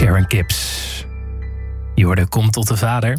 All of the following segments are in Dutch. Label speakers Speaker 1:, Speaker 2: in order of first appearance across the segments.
Speaker 1: Sharon Gibbs. Jorde komt tot de vader.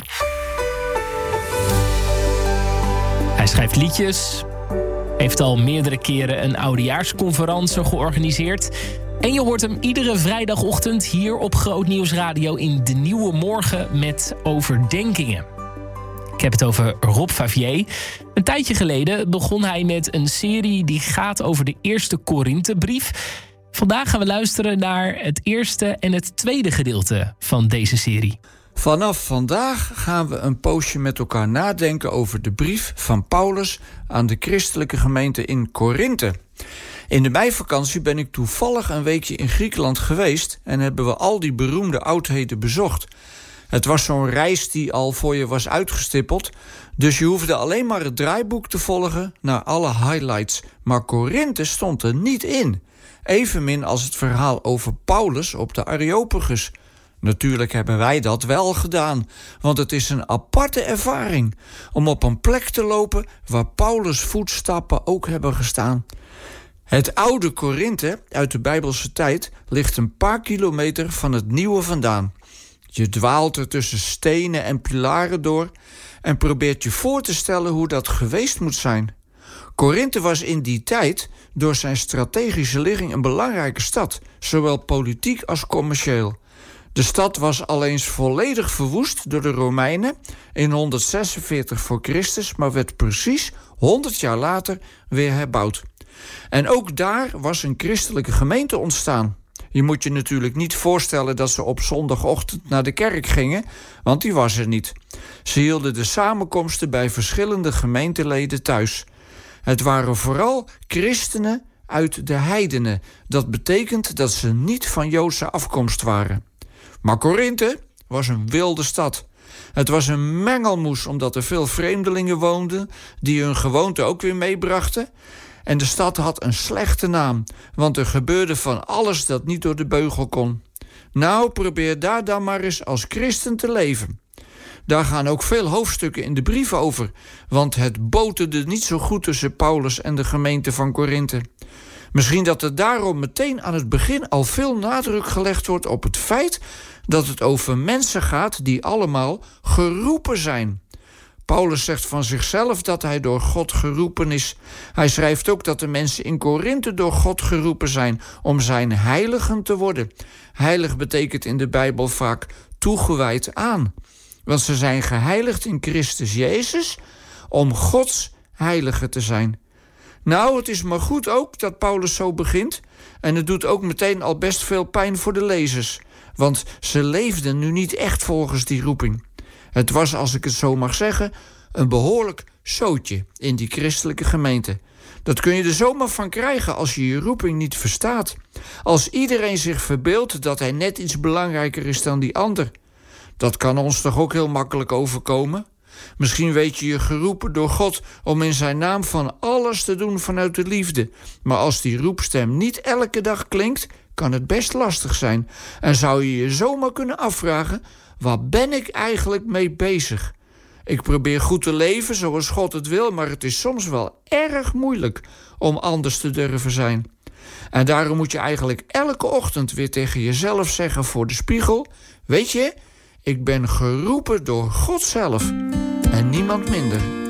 Speaker 1: Hij schrijft liedjes. Heeft al meerdere keren een oudejaarsconferentie georganiseerd. En je hoort hem iedere vrijdagochtend hier op Groot Nieuws Radio in De Nieuwe Morgen met overdenkingen. Ik heb het over Rob Favier. Een tijdje geleden begon hij met een serie die gaat over de eerste Korinthebrief. Vandaag gaan we luisteren naar het eerste en het tweede gedeelte van deze serie.
Speaker 2: Vanaf vandaag gaan we een poosje met elkaar nadenken over de brief van Paulus aan de christelijke gemeente in Korinthe. In de meivakantie ben ik toevallig een weekje in Griekenland geweest en hebben we al die beroemde oudheden bezocht. Het was zo'n reis die al voor je was uitgestippeld, dus je hoefde alleen maar het draaiboek te volgen naar alle highlights. Maar Korinthe stond er niet in, evenmin als het verhaal over Paulus op de Areopagus. Natuurlijk hebben wij dat wel gedaan, want het is een aparte ervaring om op een plek te lopen waar Paulus' voetstappen ook hebben gestaan. Het oude Korinthe uit de Bijbelse tijd ligt een paar kilometer van het nieuwe vandaan. Je dwaalt er tussen stenen en pilaren door en probeert je voor te stellen hoe dat geweest moet zijn. Korinthe was in die tijd door zijn strategische ligging een belangrijke stad, zowel politiek als commercieel. De stad was al eens volledig verwoest door de Romeinen in 146 voor Christus, maar werd precies 100 jaar later weer herbouwd. En ook daar was een christelijke gemeente ontstaan. Je moet je natuurlijk niet voorstellen dat ze op zondagochtend naar de kerk gingen, want die was er niet. Ze hielden de samenkomsten bij verschillende gemeenteleden thuis. Het waren vooral christenen uit de heidenen. Dat betekent dat ze niet van Joodse afkomst waren. Maar Korinthe was een wilde stad. Het was een mengelmoes omdat er veel vreemdelingen woonden die hun gewoonte ook weer meebrachten. En de stad had een slechte naam, want er gebeurde van alles dat niet door de beugel kon. Nou, probeer daar dan maar eens als christen te leven. Daar gaan ook veel hoofdstukken in de brief over, want het boterde niet zo goed tussen Paulus en de gemeente van Korinthe. Misschien dat er daarom meteen aan het begin al veel nadruk gelegd wordt op het feit dat het over mensen gaat die allemaal geroepen zijn. Paulus zegt van zichzelf dat hij door God geroepen is. Hij schrijft ook dat de mensen in Korinthe door God geroepen zijn om zijn heiligen te worden. Heilig betekent in de Bijbel vaak toegewijd aan. Want ze zijn geheiligd in Christus Jezus om Gods heilige te zijn. Nou, het is maar goed ook dat Paulus zo begint. En het doet ook meteen al best veel pijn voor de lezers. Want ze leefden nu niet echt volgens die roeping. Het was, als ik het zo mag zeggen, een behoorlijk zootje in die christelijke gemeente. Dat kun je er zomaar van krijgen als je je roeping niet verstaat. Als iedereen zich verbeeldt dat hij net iets belangrijker is dan die ander. Dat kan ons toch ook heel makkelijk overkomen? Misschien weet je geroepen door God om in zijn naam van alles te doen vanuit de liefde. Maar als die roepstem niet elke dag klinkt, kan het best lastig zijn. En zou je je zomaar kunnen afvragen, waar ben ik eigenlijk mee bezig? Ik probeer goed te leven zoals God het wil, maar het is soms wel erg moeilijk om anders te durven zijn. En daarom moet je eigenlijk elke ochtend weer tegen jezelf zeggen voor de spiegel: weet je, ik ben geroepen door God zelf en niemand minder.